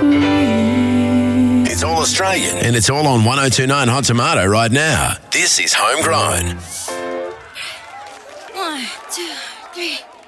It's all Australian and it's all on 1029 Hot Tomato right now. This is Homegrown. 1, 2, 3.